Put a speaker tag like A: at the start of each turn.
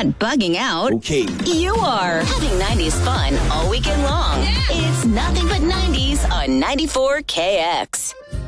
A: not bugging out.
B: Okay.
A: You are having 90s fun all weekend long. It's nothing but 90s on 94KX.